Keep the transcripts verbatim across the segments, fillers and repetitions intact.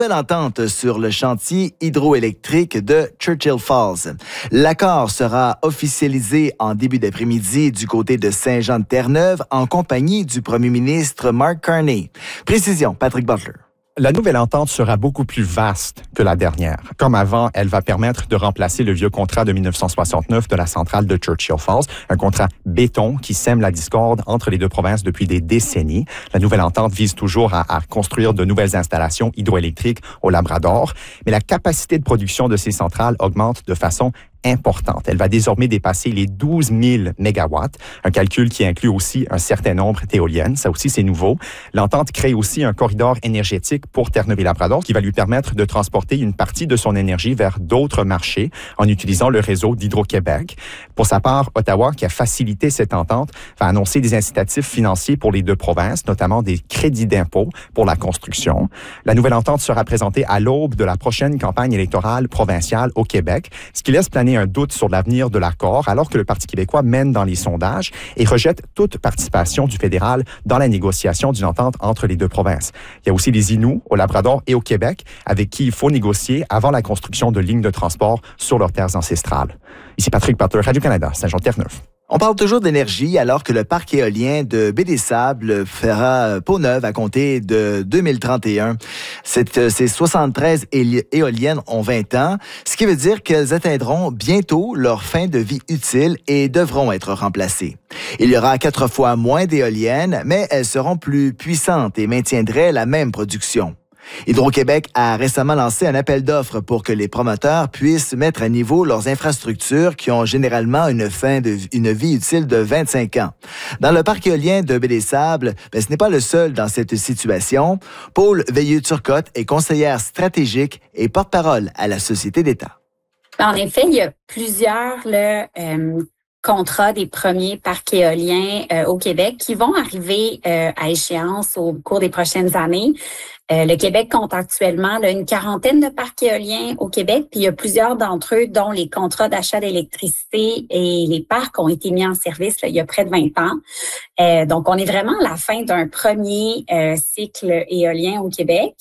Nouvelle entente sur le chantier hydroélectrique de Churchill Falls. L'accord sera officialisé en début d'après-midi du côté de Saint-Jean-de-Terre-Neuve en compagnie du premier ministre Mark Carney. Précision, Patrick Butler. La nouvelle entente sera beaucoup plus vaste que la dernière. Comme avant, elle va permettre de remplacer le vieux contrat de dix-neuf cent soixante-neuf de la centrale de Churchill Falls, un contrat béton qui sème la discorde entre les deux provinces depuis des décennies. La nouvelle entente vise toujours à, à construire de nouvelles installations hydroélectriques au Labrador, mais la capacité de production de ces centrales augmente de façon importante. Elle va désormais dépasser les douze mille mégawatts, un calcul qui inclut aussi un certain nombre d'éoliennes. Ça aussi, c'est nouveau. L'entente crée aussi un corridor énergétique pour Terre-Neuve-et-Labrador qui va lui permettre de transporter une partie de son énergie vers d'autres marchés en utilisant le réseau d'Hydro-Québec. Pour sa part, Ottawa, qui a facilité cette entente, va annoncer des incitatifs financiers pour les deux provinces, notamment des crédits d'impôt pour la construction. La nouvelle entente sera présentée à l'aube de la prochaine campagne électorale provinciale au Québec, ce qui laisse planer un doute sur l'avenir de l'accord, alors que le Parti québécois mène dans les sondages et rejette toute participation du fédéral dans la négociation d'une entente entre les deux provinces. Il y a aussi les Inuits au Labrador et au Québec, avec qui il faut négocier avant la construction de lignes de transport sur leurs terres ancestrales. Ici Patrick Butler, Radio-Canada, Saint-Jean-de-Terre-Neuve. On parle toujours d'énergie alors que le parc éolien de Baie-des-Sables fera peau neuve à compter de deux mille trente et un. Cette, ces soixante-treize éoliennes ont vingt ans, ce qui veut dire qu'elles atteindront bientôt leur fin de vie utile et devront être remplacées. Il y aura quatre fois moins d'éoliennes, mais elles seront plus puissantes et maintiendraient la même production. Hydro-Québec a récemment lancé un appel d'offres pour que les promoteurs puissent mettre à niveau leurs infrastructures qui ont généralement une fin de une vie utile de vingt-cinq ans. Dans le parc éolien de Baie-des-Sables, ben, ce n'est pas le seul dans cette situation. Paul Veilleux-Turcotte est conseillère stratégique et porte-parole à la Société d'État. En effet, il y a plusieurs là, euh, contrats des premiers parcs éoliens euh, au Québec qui vont arriver euh, à échéance au cours des prochaines années. Euh, le Québec compte actuellement là, une quarantaine de parcs éoliens au Québec, puis il y a plusieurs d'entre eux dont les contrats d'achat d'électricité et les parcs ont été mis en service là, il y a près de vingt ans. Euh, donc, on est vraiment à la fin d'un premier euh, cycle éolien au Québec.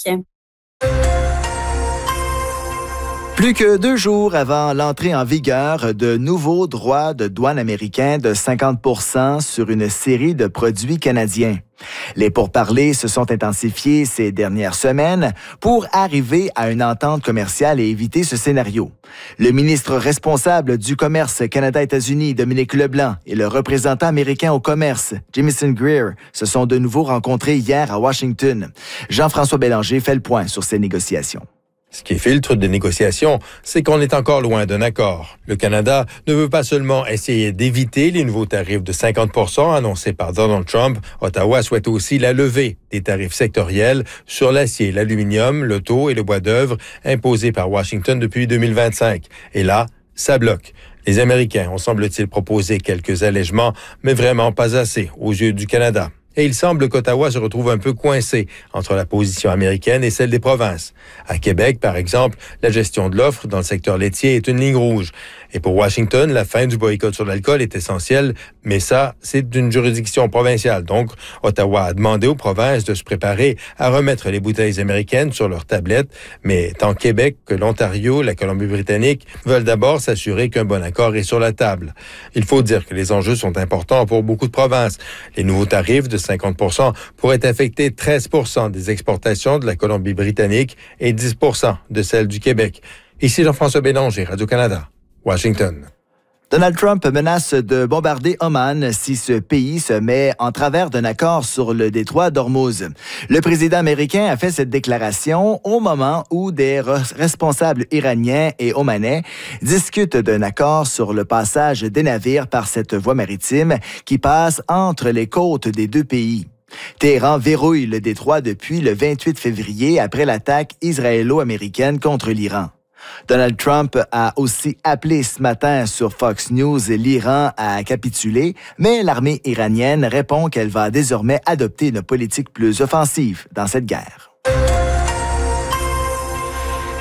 Plus que deux jours avant l'entrée en vigueur de nouveaux droits de douane américains de cinquante pour cent sur une série de produits canadiens. Les pourparlers se sont intensifiés ces dernières semaines pour arriver à une entente commerciale et éviter ce scénario. Le ministre responsable du commerce Canada-États-Unis, Dominique Leblanc, et le représentant américain au commerce, Jamieson Greer, se sont de nouveau rencontrés hier à Washington. Jean-François Bélanger fait le point sur ces négociations. Ce qui filtre des négociations, c'est qu'on est encore loin d'un accord. Le Canada ne veut pas seulement essayer d'éviter les nouveaux tarifs de cinquante pour cent annoncés par Donald Trump, Ottawa souhaite aussi la levée des tarifs sectoriels sur l'acier, l'aluminium, l'auto et le bois d'œuvre imposés par Washington depuis deux mille vingt-cinq. Et là, ça bloque. Les Américains ont semble-t-il proposé quelques allègements, mais vraiment pas assez aux yeux du Canada. Et il semble qu'Ottawa se retrouve un peu coincé entre la position américaine et celle des provinces. À Québec, par exemple, la gestion de l'offre dans le secteur laitier est une ligne rouge. Et pour Washington, la fin du boycott sur l'alcool est essentielle, mais ça, c'est d'une juridiction provinciale. Donc, Ottawa a demandé aux provinces de se préparer à remettre les bouteilles américaines sur leurs tablettes, mais tant Québec que l'Ontario, la Colombie-Britannique veulent d'abord s'assurer qu'un bon accord est sur la table. Il faut dire que les enjeux sont importants pour beaucoup de provinces. Les nouveaux tarifs de cinquante pour cent pourraient affecter treize pour cent des exportations de la Colombie-Britannique et dix pour cent de celles du Québec. Ici Jean-François Bélanger, Radio-Canada, Washington. Donald Trump menace de bombarder Oman si ce pays se met en travers d'un accord sur le détroit d'Ormuz. Le président américain a fait cette déclaration au moment où des responsables iraniens et omanais discutent d'un accord sur le passage des navires par cette voie maritime qui passe entre les côtes des deux pays. Téhéran verrouille le détroit depuis le vingt-huit février après l'attaque israélo-américaine contre l'Iran. Donald Trump a aussi appelé ce matin sur Fox News l'Iran à capituler, mais l'armée iranienne répond qu'elle va désormais adopter une politique plus offensive dans cette guerre.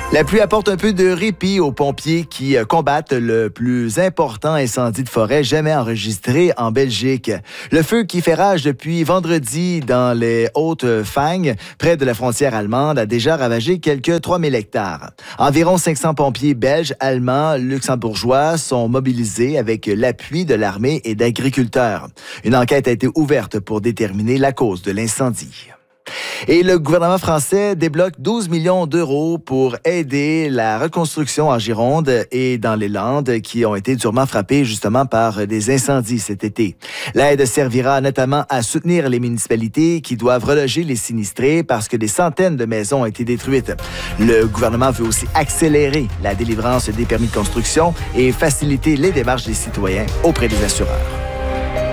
La pluie apporte un peu de répit aux pompiers qui combattent le plus important incendie de forêt jamais enregistré en Belgique. Le feu qui fait rage depuis vendredi dans les Hautes-Fagnes, près de la frontière allemande, a déjà ravagé quelques trois mille hectares. Environ cinq cents pompiers belges, allemands, luxembourgeois sont mobilisés avec l'appui de l'armée et d'agriculteurs. Une enquête a été ouverte pour déterminer la cause de l'incendie. Et le gouvernement français débloque douze millions d'euros pour aider la reconstruction en Gironde et dans les Landes qui ont été durement frappées justement par des incendies cet été. L'aide servira notamment à soutenir les municipalités qui doivent reloger les sinistrés parce que des centaines de maisons ont été détruites. Le gouvernement veut aussi accélérer la délivrance des permis de construction et faciliter les démarches des citoyens auprès des assureurs.